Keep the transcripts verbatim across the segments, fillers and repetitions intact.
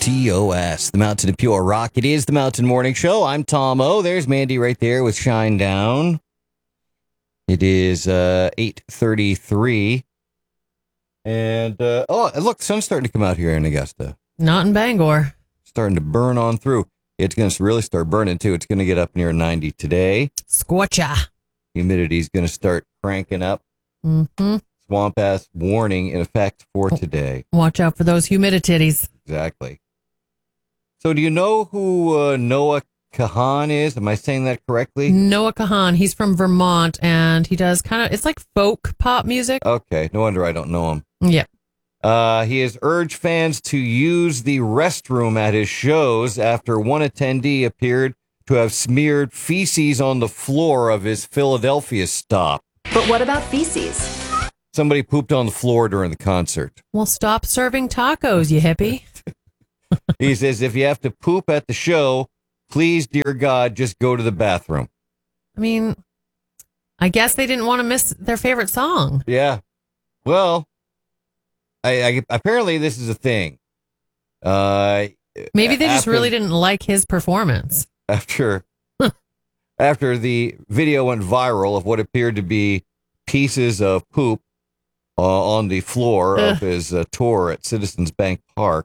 T O S, the Mountain of Pure Rock. It is the Mountain Morning Show. I'm Tom O. There's Mandy right there with Shine Down. It is uh, eight thirty-three. And, uh, oh, look, the sun's starting to come out here in Augusta. Not in Bangor. Starting to burn on through. It's going to really start burning, too. It's going to get up near ninety today. Scorcha. Humidity's going to start cranking up. Mm-hmm. Swamp ass warning in effect for today. Watch out for those humidititties. Exactly. So do you know who uh, Noah Kahan is? Am I saying that correctly? Noah Kahan. He's from Vermont, and he does kind of, it's like folk pop music. Okay. No wonder I don't know him. Yeah. Uh, he has urged fans to use the restroom at his shows after one attendee appeared to have smeared feces on the floor of his Philadelphia stop. But what about feces? Somebody pooped on the floor during the concert. Well, stop serving tacos, you hippie. He says, if you have to poop at the show, please, dear God, just go to the bathroom. I mean, I guess they didn't want to miss their favorite song. Yeah. Well, I, I apparently this is a thing. Uh, Maybe they just after, really didn't like his performance. After, after the video went viral of what appeared to be pieces of poop uh, on the floor Ugh. of his uh, tour at Citizens Bank Park,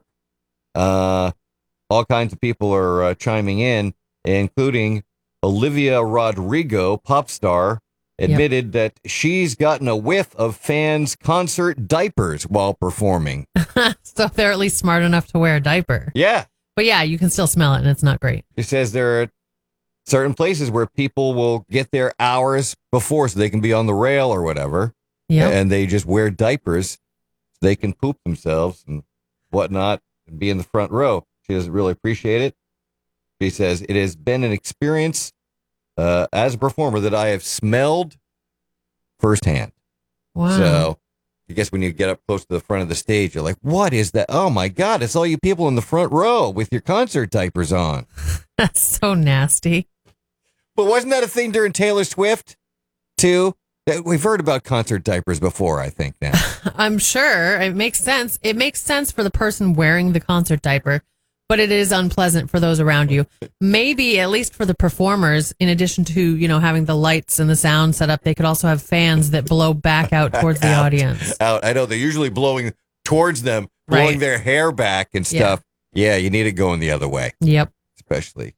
uh, all kinds of people are uh, chiming in, including Olivia Rodrigo, pop star, admitted that she's gotten a whiff of fans' concert diapers while performing. So they're at least smart enough to wear a diaper. Yeah. But yeah, you can still smell it, and it's not great. She says there are certain places where people will get there hours before so they can be on the rail or whatever. Yeah. And they just wear diapers so they can poop themselves and whatnot and be in the front row. She doesn't really appreciate it. She says, it has been an experience uh, as a performer that I have smelled firsthand. Wow. So I guess when you get up close to the front of the stage, you're like, what is that? Oh, my God, it's all you people in the front row with your concert diapers on. That's so nasty. But wasn't that a thing during Taylor Swift, too? We've heard about concert diapers before, I think, now. I'm sure it makes sense. It makes sense for the person wearing the concert diaper, but it is unpleasant for those around you. Maybe at least for the performers, in addition to, you know, having the lights and the sound set up, they could also have fans that blow back out towards the out, audience. Out. I know they're usually blowing towards them, blowing Right. their hair back and stuff. Yeah. yeah, you need it going the other way. Yep. Especially.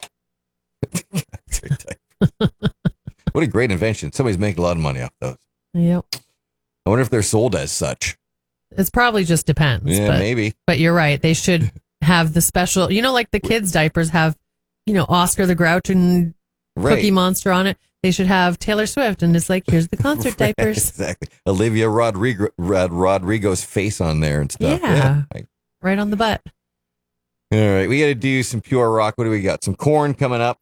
What a great invention. Somebody's making a lot of money off those. Yep. I wonder if they're sold as such. It's probably just depends. Yeah, but, maybe. But you're right. They should have the special, you know, like the kids' diapers have, you know, Oscar the Grouch and Right. Cookie Monster on it. They should have Taylor Swift, and it's like, here's the concert Right, diapers. Exactly. Olivia Rodrigo, Rod, Rodrigo's face on there and stuff. Yeah. Right. Right on the butt. All right. We got to do some pure rock. What do we got? Some corn coming up.